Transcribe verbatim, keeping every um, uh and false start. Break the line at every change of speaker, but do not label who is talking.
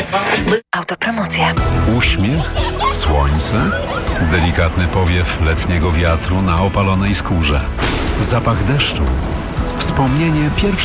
Autopromocja.
Uśmiech, słońce, delikatny powiew letniego wiatru na opalonej skórze, zapach deszczu, wspomnienie pierwszej